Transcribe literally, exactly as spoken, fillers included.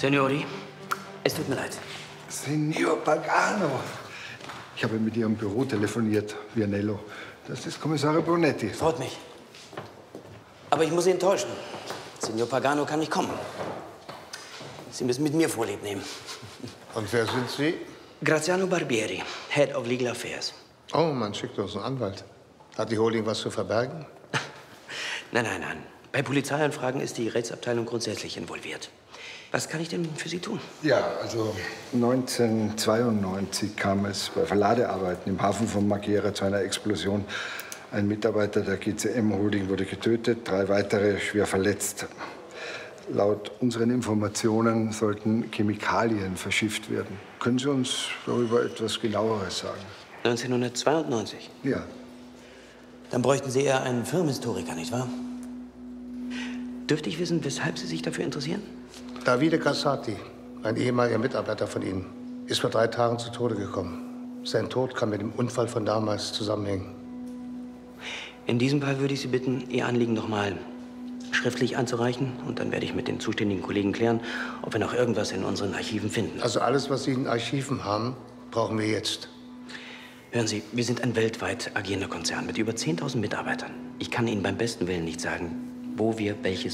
Signori, es tut mir leid. Signor Pagano. Ich habe mit Ihrem Büro telefoniert, Vianello. Das ist Kommissare Brunetti. Freut mich. Aber ich muss Sie enttäuschen. Signor Pagano kann nicht kommen. Sie müssen mit mir Vorlieb nehmen. Und wer sind Sie? Graziano Barbieri, Head of Legal Affairs. Oh, man schickt uns einen Anwalt. Hat die Holding was zu verbergen? Nein, nein, nein. Bei Polizeianfragen ist die Rechtsabteilung grundsätzlich involviert. Was kann ich denn für Sie tun? Ja, also neunzehnhundertzweiundneunzig kam es bei Verladearbeiten im Hafen von Marghera zu einer Explosion. Ein Mitarbeiter der G C M Holding wurde getötet, drei weitere schwer verletzt. Laut unseren Informationen sollten Chemikalien verschifft werden. Können Sie uns darüber etwas Genaueres sagen? neunzehnhundertzweiundneunzig? Ja. Dann bräuchten Sie eher einen Firmenhistoriker, nicht wahr? Dürfte ich wissen, weshalb Sie sich dafür interessieren? Davide Cassati, ein ehemaliger Mitarbeiter von Ihnen, ist vor drei Tagen zu Tode gekommen. Sein Tod kann mit dem Unfall von damals zusammenhängen. In diesem Fall würde ich Sie bitten, Ihr Anliegen noch mal schriftlich einzureichen. Und dann werde ich mit den zuständigen Kollegen klären, ob wir noch irgendwas in unseren Archiven finden. Also alles, was Sie in Archiven haben, brauchen wir jetzt. Hören Sie, wir sind ein weltweit agierender Konzern mit über zehntausend Mitarbeitern. Ich kann Ihnen beim besten Willen nicht sagen, wo wir welches